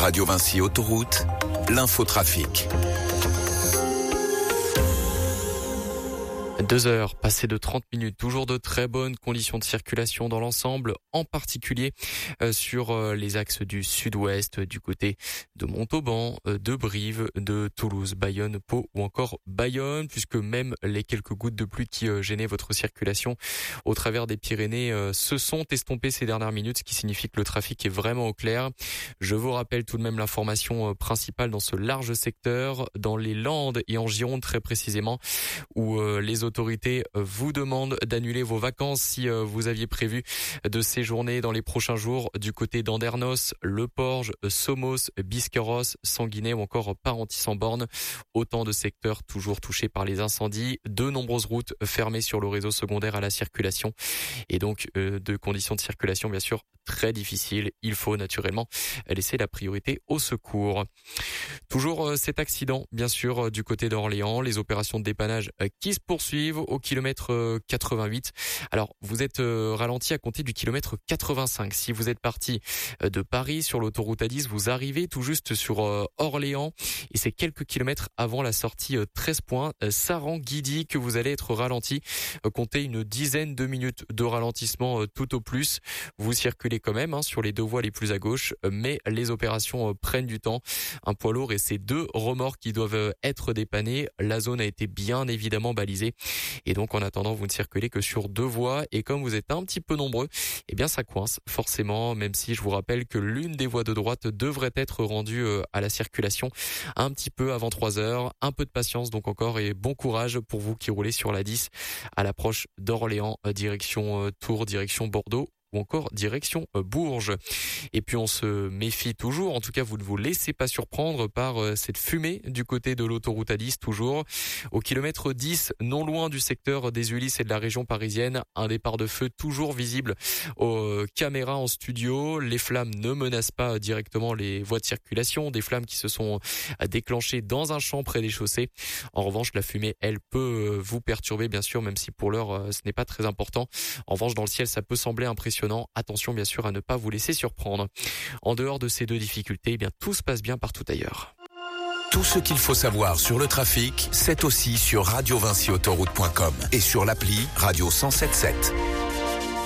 Radio Vinci Autoroute, l'infotrafic. 2 heures passées de 30 minutes, toujours de très bonnes conditions de circulation dans l'ensemble, en particulier sur les axes du sud-ouest, du côté de Montauban, de Brive, de Toulouse, Bayonne, Pau ou encore Bayonne, puisque même les quelques gouttes de pluie qui gênaient votre circulation au travers des Pyrénées se sont estompées ces dernières minutes, ce qui signifie que le trafic est vraiment au clair. Je vous rappelle tout de même l'information principale dans ce large secteur, dans les Landes et en Gironde très précisément, où les autorités vous demandent d'annuler vos vacances si vous aviez prévu de séjourner dans les prochains jours du côté d'Andernos, Le Porge, Somos, Biscarrosse, Sanguinet ou encore Parentis-en-Born. Autant de secteurs toujours touchés par les incendies, de nombreuses routes fermées sur le réseau secondaire à la circulation et donc de conditions de circulation bien sûr très difficiles. Il faut naturellement laisser la priorité au secours. Toujours cet accident bien sûr du côté d'Orléans, les opérations de dépannage qui se poursuivent au kilomètre 88. Alors, vous êtes ralenti à compter du kilomètre 85. Si vous êtes parti de Paris sur l'autoroute A10, vous arrivez tout juste sur Orléans et c'est quelques kilomètres avant la sortie 13 points Saran-Guidy que vous allez être ralenti. Comptez une dizaine de minutes de ralentissement tout au plus. Vous circulez quand même sur les deux voies les plus à gauche, mais les opérations prennent du temps. Un poids lourd et ses 2 remorques qui doivent être dépannés. La zone a été bien évidemment balisée. Et donc, en attendant, vous ne circulez que sur 2 voies. Et comme vous êtes un petit peu nombreux, eh bien, ça coince forcément, même si je vous rappelle que l'une des voies de droite devrait être rendue à la circulation un petit peu avant 3 heures. Un peu de patience donc encore et bon courage pour vous qui roulez sur la 10 à l'approche d'Orléans, direction Tours, direction Bordeaux, ou encore direction Bourges. Et puis on se méfie toujours, en tout cas vous ne vous laissez pas surprendre par cette fumée du côté de l'autoroute A10 toujours. Au kilomètre 10, non loin du secteur des Ulysses et de la région parisienne, un départ de feu toujours visible aux caméras en studio. Les flammes ne menacent pas directement les voies de circulation, des flammes qui se sont déclenchées dans un champ près des chaussées. En revanche, la fumée, elle peut vous perturber bien sûr, même si pour l'heure ce n'est pas très important. En revanche, dans le ciel, ça peut sembler impressionnant. Attention bien sûr à ne pas vous laisser surprendre. En dehors de ces 2 difficultés, eh bien tout se passe bien partout ailleurs. Tout ce qu'il faut savoir sur le trafic, c'est aussi sur radiovinciautoroute.com et sur l'appli Radio 107.7.